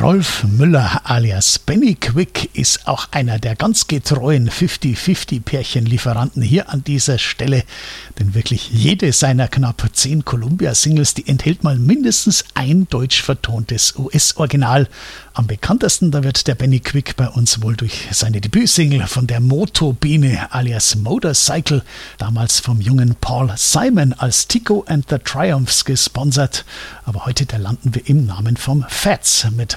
Rolf Müller alias Benny Quick ist auch einer der ganz getreuen 50-50-Pärchenlieferanten hier an dieser Stelle. Denn wirklich jede seiner knapp 10 Columbia-Singles, die enthält mal mindestens ein deutsch vertontes US-Original. Am bekanntesten, da wird der Benny Quick bei uns wohl durch seine Debütsingle von der Motobiene alias Motorcycle, damals vom jungen Paul Simon als Tico and the Triumphs gesponsert. Aber heute, da landen wir im Namen vom Fats mit